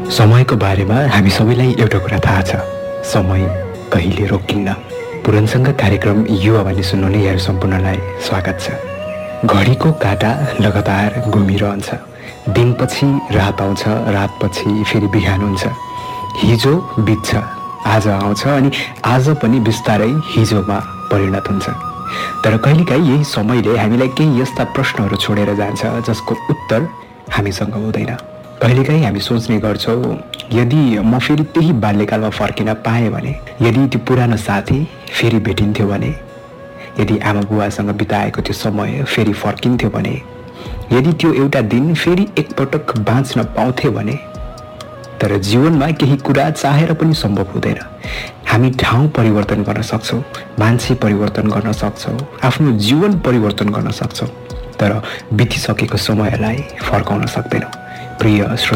समयको बारेमा हामी सबैलाई एउटा कुरा थाहा छ, समय कहिले रोकिन्न। पुरनसँग कार्यक्रम युवावाणी सुन्नुहुने यहाँहरू सम्पूर्णलाई स्वागत छ। घडीको काँटा लगातार घुमिरहन्छ, दिनपछि रात आउँछ, रातपछि फेरि बिहान हुन्छ। हिजो बित्छ, आज आउँछ अनि आज पनि बिस्तारै हिजोमा परिणत हुन्छ। तर कहिलेकाहीँ यही समयले हामीलाई केही यस्ता प्रश्नहरू छोडेर जान्छ जसको उत्तर हामीसँग हुँदैन। कहिलेकाहीँ हामी सोच्ने गर्छौँ, यदि म फेरि त्यही बाल्यकालमा फर्किन पाएँ भने, यदि त्यो पुरानो साथी फेरि भेटिन्थ्यो भने, यदि आमा बुवासँग बिताएको त्यो समय फेरि फर्किन्थ्यो भने, यदि त्यो एउटा दिन फेरि एकपटक बाँच्न पाउँथे भने। तर जीवनमा केही कुरा चाहेर पनि सम्भव हुँदैन। हामी ठाउँ परिवर्तन गर्न सक्छौँ, मान्छे परिवर्तन गर्न सक्छौँ, आफ्नो जीवन परिवर्तन गर्न सक्छौँ, तर बितिसकेको समयलाई फर्काउन सक्दैनौँ। प्रिय